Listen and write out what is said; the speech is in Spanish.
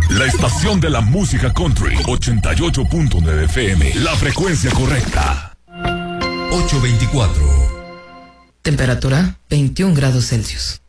La estación de la música country, 88.9 FM, la frecuencia correcta. 824. Temperatura 21 grados Celsius.